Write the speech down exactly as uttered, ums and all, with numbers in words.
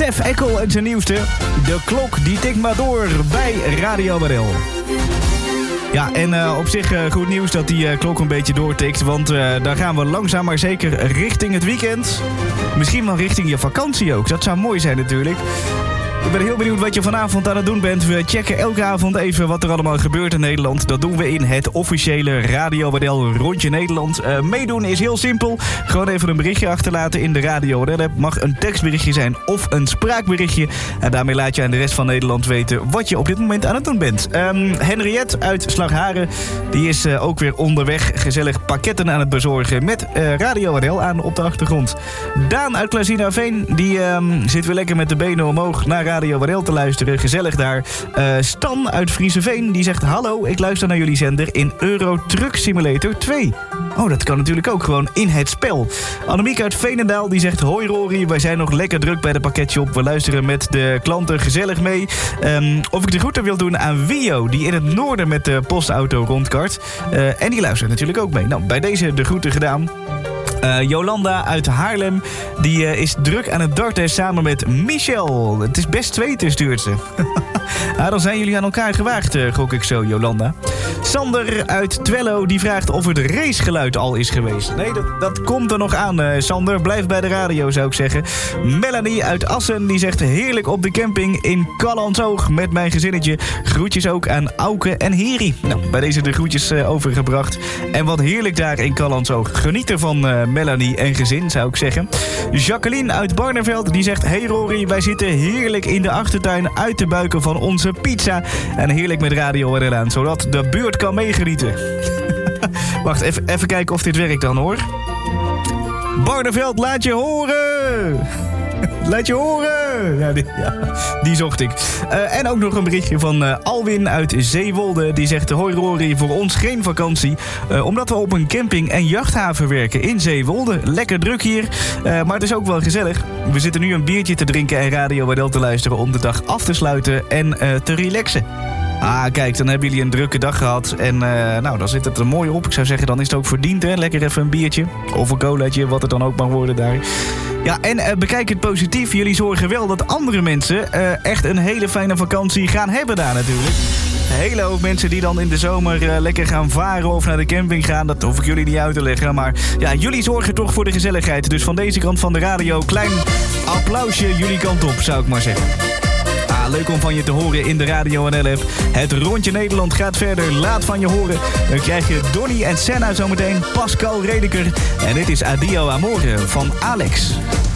Stef Eckel en zijn nieuwste. De klok die tikt maar door bij Radio Barel. Ja, en uh, op zich uh, goed nieuws dat die uh, klok een beetje doortikt. Want uh, daar gaan we langzaam maar zeker richting het weekend. Misschien wel richting je vakantie ook. Dat zou mooi zijn natuurlijk. Ik ben heel benieuwd wat je vanavond aan het doen bent. We checken elke avond even wat er allemaal gebeurt in Nederland. Dat doen we in het officiële Radio Barel Rondje Nederland. Uh, meedoen is heel simpel. Gewoon even een berichtje achterlaten in de Radio Barel app. Mag een tekstberichtje zijn of een spraakberichtje. En daarmee laat je aan de rest van Nederland weten wat je op dit moment aan het doen bent. Um, Henriette uit Slagharen, die is uh, ook weer onderweg. Gezellig pakketten aan het bezorgen met uh, Radio Barel aan op de achtergrond. Daan uit Klazinaveen, die um, zit weer lekker met de benen omhoog naar Radio Barel te luisteren. Gezellig daar. Uh, Stan uit Frieseveen, die zegt: hallo, ik luister naar jullie zender in Euro Truck Simulator twee. Oh, dat kan natuurlijk ook gewoon in het spel. Annemiek uit Veenendaal, die zegt: hoi Rory, wij zijn nog lekker druk bij de pakketshop. We luisteren met de klanten gezellig mee. Um, of ik de groeten wil doen aan Wio, die in het noorden met de postauto rondkart. Uh, en die luistert natuurlijk ook mee. Nou, bij deze de groeten gedaan. Uh, Jolanda uit Haarlem, die uh, is druk aan het darten samen met Michel. Het is best zweten, stuurt ze. ah, dan zijn jullie aan elkaar gewaagd, uh, gok ik zo, Jolanda. Sander uit Twello, die vraagt of het racegeluid al is geweest. Nee, dat, dat komt er nog aan, uh, Sander. Blijf bij de radio, zou ik zeggen. Melanie uit Assen, die zegt: heerlijk op de camping in Callantsoog met mijn gezinnetje. Groetjes ook aan Auke en Heri. Nou, bij deze de groetjes uh, overgebracht. En wat heerlijk daar in Callantsoog. Geniet ervan, uh, Melanie en gezin, zou ik zeggen. Jacqueline uit Barneveld, die zegt: hey Rory, wij zitten heerlijk in de achtertuin uit te buiken van onze pizza. En heerlijk met Radio Barel aan, zodat de buurt kan meegenieten. Wacht, even, even kijken of dit werkt dan, hoor. Barneveld, laat je horen! Laat je horen! Ja, die, ja, die zocht ik. Uh, en ook nog een berichtje van uh, Alwin uit Zeewolde. Die zegt: hoi Rory, voor ons geen vakantie. Uh, omdat we op een camping en jachthaven werken in Zeewolde. Lekker druk hier, uh, maar het is ook wel gezellig. We zitten nu een biertje te drinken en Radio Barel te luisteren om de dag af te sluiten en uh, te relaxen. Ah, kijk, dan hebben jullie een drukke dag gehad. En uh, nou, dan zit het er mooi op. Ik zou zeggen, dan is het ook verdiend, hè. Lekker even een biertje. Of een colaatje, wat het dan ook mag worden daar. Ja, en uh, bekijk het positief. Jullie zorgen wel dat andere mensen uh, echt een hele fijne vakantie gaan hebben daar natuurlijk. Een hele hoop mensen die dan in de zomer uh, lekker gaan varen of naar de camping gaan. Dat hoef ik jullie niet uit te leggen. Maar ja, jullie zorgen toch voor de gezelligheid. Dus van deze kant van de radio, klein applausje jullie kant op, zou ik maar zeggen. Ah, leuk om van je te horen in de Radio N L-app. Het Rondje Nederland gaat verder. Laat van je horen. Dan krijg je Donny en Senna zometeen. Pascal Redeker. En dit is Adio Amore van Alex.